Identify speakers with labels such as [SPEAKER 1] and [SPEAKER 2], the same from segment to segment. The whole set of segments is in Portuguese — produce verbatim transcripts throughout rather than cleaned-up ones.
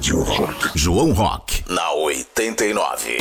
[SPEAKER 1] Rádio Rock. João Rock, na oitenta e nove.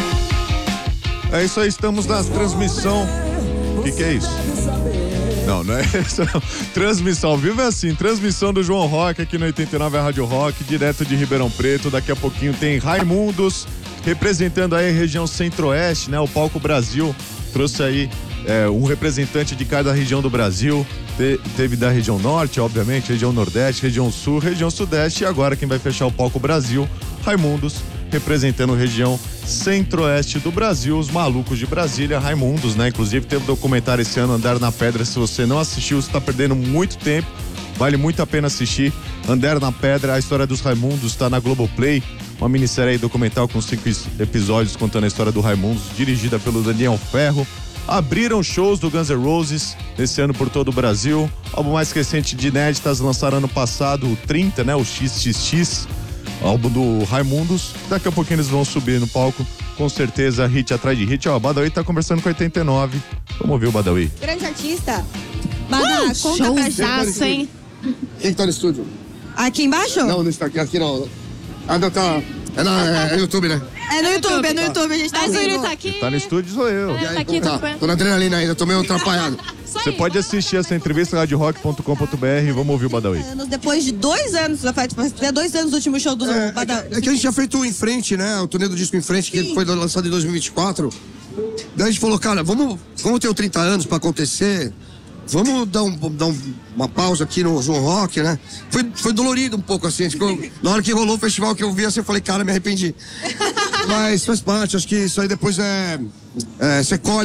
[SPEAKER 2] É isso aí, estamos na transmissão. O que, que é isso? Não, não é isso. Não. Transmissão ao vivo é assim, transmissão do João Rock aqui no oitenta e nove, a Rádio Rock, direto de Ribeirão Preto. Daqui a pouquinho tem Raimundos, representando aí a região centro-oeste, né? O Palco Brasil trouxe aí é, um representante de cada região do Brasil. Te, teve da região norte, obviamente, região nordeste, região sul, região sudeste. E agora quem vai fechar o Palco Brasil, Raimundos, representando a região centro-oeste do Brasil, os malucos de Brasília, Raimundos, né? Inclusive teve um documentário esse ano, Andar na Pedra. Se você não assistiu, você tá perdendo muito tempo, vale muito a pena assistir. Andar na Pedra, a história dos Raimundos, tá na Globoplay, uma minissérie aí documental com cinco episódios contando a história do Raimundos, dirigida pelo Daniel Ferro. Abriram shows do Guns N' Roses esse ano por todo o Brasil. O álbum mais recente de inéditas lançaram ano passado, o trinta, né? O X X X, álbum do Raimundos. Daqui a pouquinho eles vão subir no palco, com certeza, hit atrás de hit. Ó, o Badawi tá conversando com oitenta e nove. Vamos ouvir o Badawi.
[SPEAKER 3] Grande artista. Bada,
[SPEAKER 4] uh,
[SPEAKER 3] conta pra gente.
[SPEAKER 4] hein?
[SPEAKER 5] Quem tá no estúdio?
[SPEAKER 3] Aqui embaixo?
[SPEAKER 5] Não, não está aqui, aqui não. Ah, não, tá. É, na, é, é YouTube, né?
[SPEAKER 3] É no YouTube, é no YouTube, a gente tá
[SPEAKER 4] Mas ele
[SPEAKER 3] vendo.
[SPEAKER 4] tá aqui.
[SPEAKER 2] Tá no estúdio, sou eu.
[SPEAKER 4] É, tá aqui,
[SPEAKER 5] Tá,
[SPEAKER 4] tá.
[SPEAKER 5] tô na adrenalina ainda, tô meio atrapalhado.
[SPEAKER 2] Você pode assistir essa entrevista na rádio rock ponto com ponto b r. Vamos ouvir o Badawi.
[SPEAKER 3] Anos, Depois de dois anos, já faz faz dois anos do último show do
[SPEAKER 5] É,
[SPEAKER 3] Bada.
[SPEAKER 5] é, que, é que a gente já feito Em Frente, né? O turnê do disco Em Frente, que
[SPEAKER 3] Sim.
[SPEAKER 5] foi lançado em dois mil e vinte e quatro. Daí a gente falou, cara, vamos, vamos ter os trinta anos pra acontecer. Vamos dar, um, dar um, uma pausa aqui no João Rock, né? Foi, foi dolorido um pouco, assim. Ficou, na hora que rolou o festival que eu vi, assim, eu falei, cara, me arrependi. Mas faz parte, acho que isso aí depois é... é você colhe